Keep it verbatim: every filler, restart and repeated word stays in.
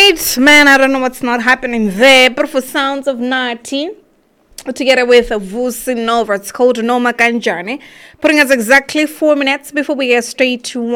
right, man, I don't know what's not happening there, but for Sounds of Nati, together with Vusi Nova, it's called Noma Kanjani, putting us exactly four minutes before we get straight to